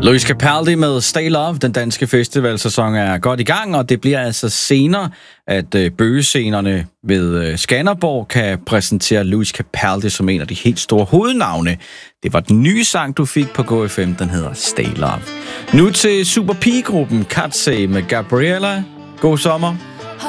Louis Capaldi med Stay Love. Den danske festivalsæson er godt i gang, og det bliver altså senere, at bøgescenerne ved Skanderborg kan præsentere Louis Capaldi som en af de helt store hovednavne. Det var den nye sang, du fik på GoFM. Den hedder Stay Love. Nu til Super Pige-gruppen Katsé med Gabriella. God sommer.